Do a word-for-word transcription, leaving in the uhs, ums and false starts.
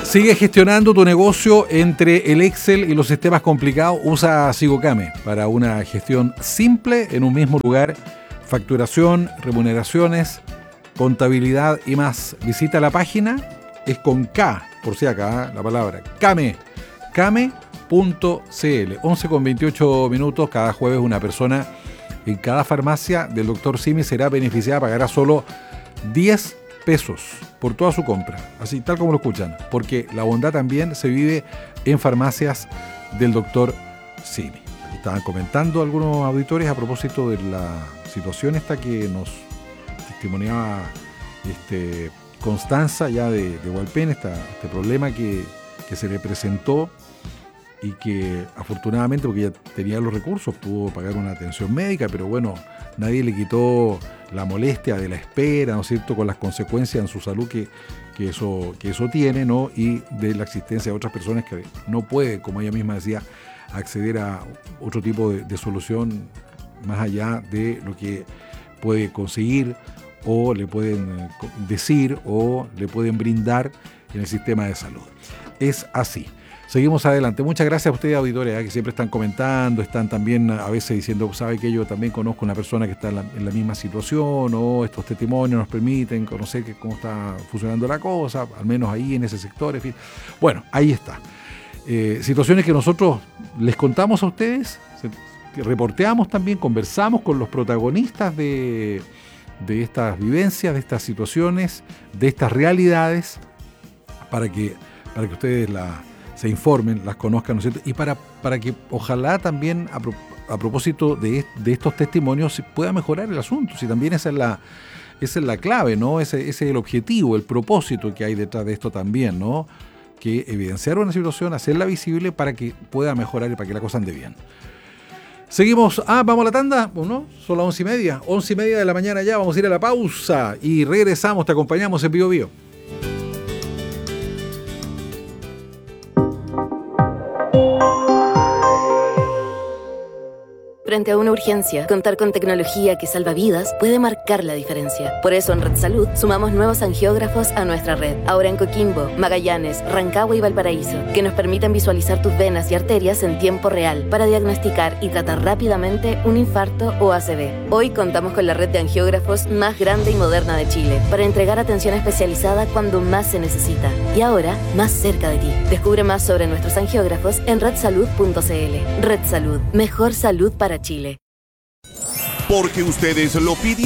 Sigue gestionando tu negocio entre el Excel y los sistemas complicados. Usa Sigocame para una gestión simple en un mismo lugar. Facturación, remuneraciones, contabilidad y más. Visita la página, es con K, por si acá, ¿eh? La palabra Kame, kame punto cl. once con veintiocho minutos. Cada jueves una persona en cada farmacia del doctor Simi será beneficiada, pagará solo diez pesos por toda su compra, así tal como lo escuchan, porque la bondad también se vive en farmacias del doctor Simi. Estaban comentando algunos auditores a propósito de la situación esta que nos testimoniaba este, Constanza ya de, de Hualpén, esta, este problema que, que se le presentó y que afortunadamente, porque ya tenía los recursos, pudo pagar una atención médica, pero bueno, nadie le quitó la molestia de la espera, ¿no es cierto?, con las consecuencias en su salud que, que, eso, que eso tiene, ¿no?, y de la existencia de otras personas que no pueden, como ella misma decía, acceder a otro tipo de, de solución más allá de lo que puede conseguir o le pueden decir o le pueden brindar en el sistema de salud. Es así. Seguimos adelante. Muchas gracias a ustedes, auditores, ¿eh? que siempre están comentando, están también a veces diciendo, sabe que yo también conozco una persona que está en la, en la misma situación, o estos testimonios nos permiten conocer que, cómo está funcionando la cosa, al menos ahí en ese sector, en fin. Bueno, ahí está. Eh, situaciones que nosotros les contamos a ustedes, que reporteamos también, conversamos con los protagonistas de, de estas vivencias, de estas situaciones, de estas realidades, para que, para que ustedes la se informen, las conozcan, ¿no es cierto? Y para, para que ojalá también a, pro, a propósito de, de estos testimonios se pueda mejorar el asunto, si también esa es la, esa es la clave, ¿no? Ese, ese es el objetivo, el propósito que hay detrás de esto también, ¿no? Que evidenciar una situación, hacerla visible para que pueda mejorar y para que la cosa ande bien. Seguimos, ah, vamos a la tanda, ¿no? Son las once y media, once y media de la mañana ya, vamos a ir a la pausa y regresamos, te acompañamos en Bio Bio. Frente a una urgencia, contar con tecnología que salva vidas puede marcar la diferencia. Por eso en Red Salud sumamos nuevos angiógrafos a nuestra red. Ahora en Coquimbo, Magallanes, Rancagua y Valparaíso, que nos permiten visualizar tus venas y arterias en tiempo real para diagnosticar y tratar rápidamente un infarto o A C V. Hoy contamos con la red de angiógrafos más grande y moderna de Chile para entregar atención especializada cuando más se necesita. Y ahora, más cerca de ti. Descubre más sobre nuestros angiógrafos en red salud punto c l. Red Salud, mejor salud para Chile. Porque ustedes lo pidieron.